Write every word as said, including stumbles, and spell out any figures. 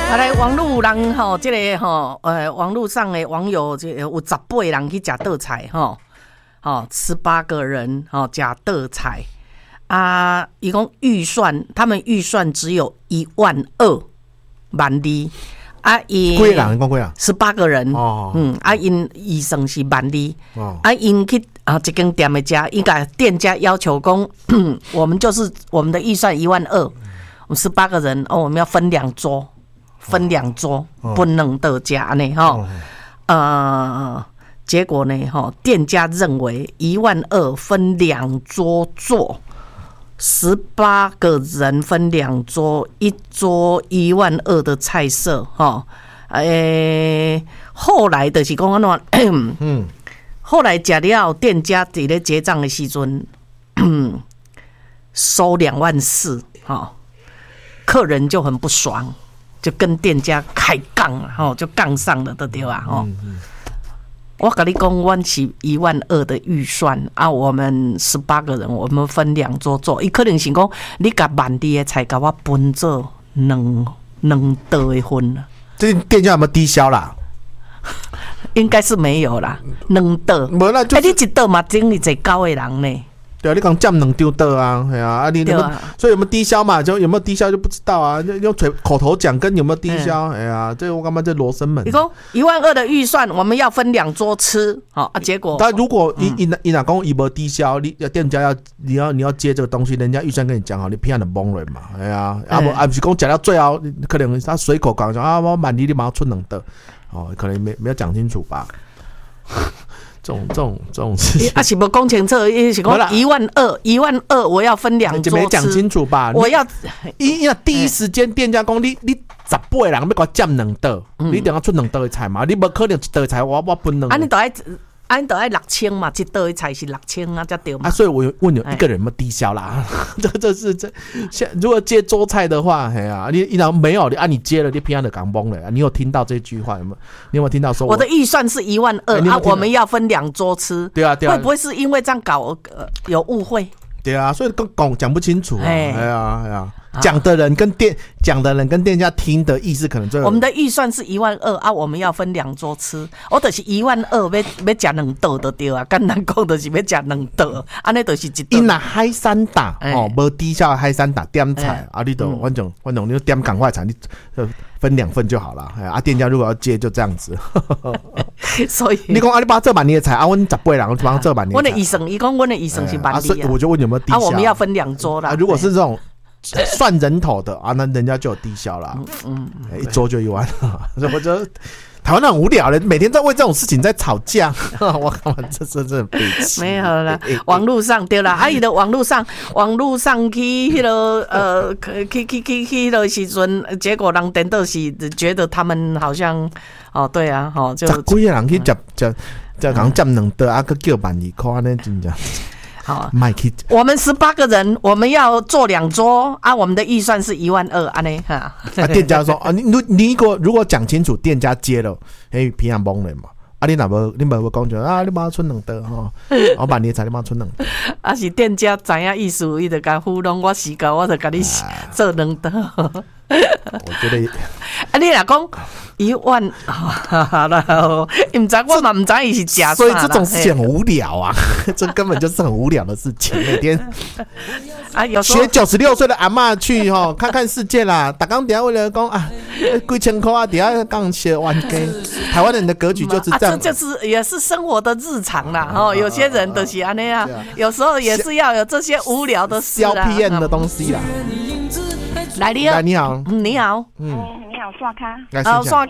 啊来，网络人吼，这个吼，呃，网络上的网友这有十八人去吃倒菜吼，吼，十八个人吼吃倒菜啊，伊讲预算，他们预算只有一万二万二啊，伊几个人？讲几人？ 十八个人哦， 嗯，啊，因预算是万二哦， 啊，因去啊一间店的家，伊甲店家要求讲，我们就是我们的预算一万二，我们十八个人哦，我们要分两桌。分两桌， 哦、 不能得加呢哈、哦，呃，结果呢哈，店家认为一万二分两桌坐，十八个人分两桌，一桌一万二的菜色哈，诶、欸，后来的是讲安怎？嗯，后来假料店家伫咧结账的时阵，收两万四，哈，客人就很不爽。就跟店家开杠了，吼，就杠上了，对吧？吼、嗯嗯，我跟你讲，我是一万二的预算啊，我们十八个人，我们分两桌做，伊可能是讲你甲万二的菜，甲我分做两两道的份了。 这店家有没有低消啦？ 应该是没有啦，两道。 无啦，就是、 欸、你一道嘛，整理最高的人呢？ 对啊，你讲占两丢的啊，哎呀，啊你有啊，所以有没有低消嘛？就有没有低消就不知道啊，用嘴口头讲跟有没有低消，哎呀，这我干嘛这罗生门？ 你说一万二的预算，我们要分两桌吃，好啊，结果。 但如果一一一哪讲一没低消，你店家要你要你要接这个东西，人家预算跟你讲好，你骗人懵人嘛，哎呀，啊不啊不是讲讲到最后，可能他随口讲讲啊，我满你你马上出两的，哦，可能没没有讲清楚吧。这种这种这种事情， 啊是无讲清楚，伊是讲一万二，一万二，我要分两桌吃， 就没讲清楚吧？ 我要， 因为第一时间店家讲你你十八个人要给我占两道，嗯、你一定要出两道的菜嘛，你不可能一道菜我我分两。 啊，你都爱，啊，你都爱六千嘛，一道的菜是六千啊，才对嘛。 啊，所以我问有一个人有没有低消啦？这这是这，现如果接桌菜的话，哎呀、啊，你然后没有，啊，你接了，你偏的港崩了，你有听到这句话有没有？你有没有听到说我？ 我的预算是一万二、欸、啊，我们要分两桌吃。 对啊，对啊， 会不会是因为这样搞、呃、有误会？ 对啊，所以讲讲不清楚、啊。哎呀哎呀，讲的人跟店讲的人跟店家听的意思可能最。 我们的预算是一万二啊，我们要分两桌吃，我就是一万二，要要吃两道就对啊。简单讲就是要吃两道，安尼就是一道。 因那海产打哦，无低消海产打点菜、欸、啊，你都反正反正你点赶快菜，你分两份就好了。啊，店家如果要接就这样子。 所以你讲啊，你把这万年的菜啊，我十八人，我帮这万年。 我的预算，伊讲我的预算是万二、啊， 所以我就问有没有低消？ 啊，我们要分两桌啦、 啊。如果是这种算人头的啊，那人家就有低消啦。嗯嗯，一桌就一万。所以我觉得台湾很无聊的，每天在为这种事情在吵架。我靠，这真的悲戚。 没有啦，网络上对啦，阿姨的网络上，网络上去迄个呃，去去去去的时阵，结果人等到是觉得他们好像哦，对啊，哦就十几个人去接接接人占两道，啊，佮叫万二块呢，真正。 好，我们十八个人，我们要做两桌啊，我们的预算是一万二，安尼哈。 啊，店家说啊，你你如果如果讲清楚，店家接了，嘿，平常懵人嘛。啊，你哪无你无讲就啊，你马出两道吼，我把你菜你马出两道。 啊，是店家知影意思，伊就甲糊弄我时间，我就甲你做两道。 我觉得， 啊，你若讲一万，好了，伊唔知我嘛唔知伊是假， 所以这种事情很无聊啊，这根本就是很无聊的事情。每天啊，有学九十六岁的阿嬷去吼看看世界啦，打刚底下为了讲啊，几千块啊，底下刚写完给台湾人的格局就是这样、 啊，这就是也是生活的日常啦。哦，有些人都是安那样，有时候也是要有这些无聊的事啦， 消片的东西啦。 来，你好， 来，你好， 你好， 嗯，你好，刷卡， 好刷。